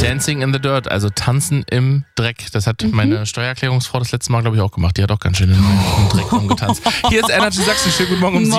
Dancing in the Dirt, also tanzen im Dreck. Das hat meine Steuererklärungsfrau das letzte Mal, glaube ich, auch gemacht. Die hat auch ganz schön im Dreck rumgetanzt. Hier ist Energy Sachsen. Schönen guten Morgen um 7.